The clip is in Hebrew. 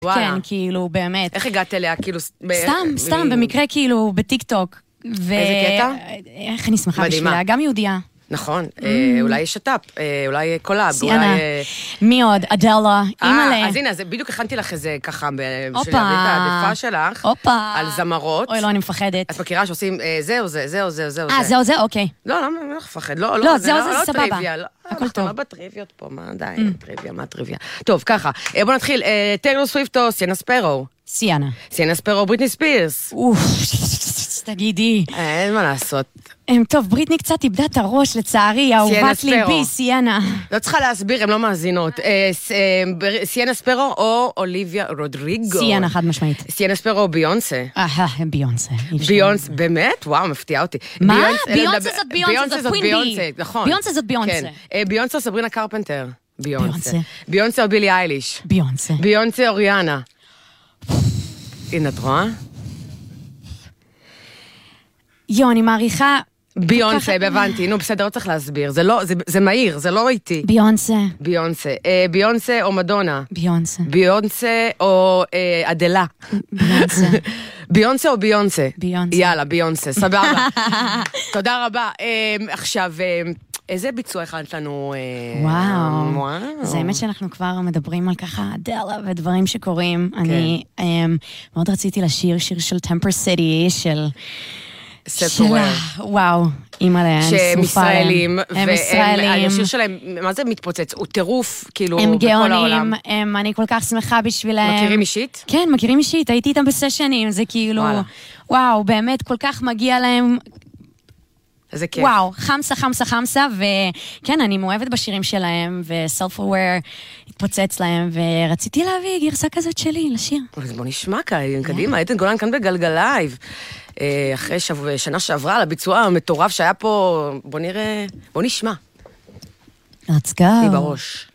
וואלה. כן, כאילו, באמת. איך הגעת אליה? כאילו... סתם, במקרה כאילו, בטיק טוק. איזה קטע? איך אני שמחה מדהימה. בשבילה, גם יהודיה. נכון, אולי שטאפ, אולי קולאב, סיאנה. אולי... מי עוד? אדלה, אימא'לה. אז הנה, אז בדיוק הכנתי לך איזה ככה, בשביל הופה. להביא את העדפה שלך, הופה. על זמרות. אוי, לא, אני מפחדת. את מכירה שעושים זהו זה, זהו זה, זהו זה. זהו זה, אוקיי. לא, אני לא מפחד, לא, זהו זה, סבבה. טריוויה, הכל טוב. לא בטריוויות פה, מה די, טריוויה, מה טריוויה. טוב, ככה, בוא נתחיל, טיילור סוויפט או סיאנה ספרו? סיאנה. סיאנה ספרו, בריטני ספירס. אוף, תגידי. אין מה לעשות. טוב, בריטני קצת איבדה את הראש, לצערי, אהובת ליבי, סיאנה. לא צריכה להסביר, הן לא מאזינות. סיאנה ספרו או אוליביה רודריגו? סיאנה, חד משמעית. סיאנה ספרו או ביונסה? ביונסה. ביונסה, באמת? וואו, מפתיעה אותי. מה? ביונסה זאת ביונסה, זאת ביונסה, נכון. ביונסה זאת ביונסה. כן. ביונסה או סברינה קרפנטר? ביונסה. ביונסה או בילי אייליש? ביונסה. ביונסה או ריאנה? הנה, את רואה? אני מעריכה... ביונסה, הבנתי. נו, בסדר, לא צריך להסביר. זה מהיר, זה לא איתי. ביונסה. ביונסה. ביונסה או מדונה? ביונסה. ביונסה או אדלה? ביונסה. ביונסה או ביונסה? ביונסה. יאללה, ביונסה, סבבה. תודה רבה. עכשיו, איזה ביצוע הכנת לנו? וואו. זה האמת שאנחנו כבר מדברים על ככה אדלה ודברים שקורים. אני מאוד רציתי לשיר שיר של טמפר סיטי, של... וואו, אימא'לה, אני שרופה עליהם. הם ישראלים. השיר שלהם, מה זה מתפוצץ? הוא טירוף, כאילו, הם בכל העולם. גאונים, אני כל כך שמחה בשבילהם. מכירים אישית? כן, מכירים אישית, הייתי איתם בסשנים, זה כאילו, וואו, באמת, כל כך מגיע להם. איזה כיף. וואו, חמסה, וכן, אני מאוהבת בשירים שלהם, ו-self-aware התפוצץ להם, ורציתי להביא גרסה כזאת שלי לשיר. אז בוא נשמע קדימה, עדן גולן כאן בגלגלייב. אחרי שנה שעברה, על הביצוע המטורף שהיה פה, בוא נראה, בוא נשמע. Let's go. היא בראש.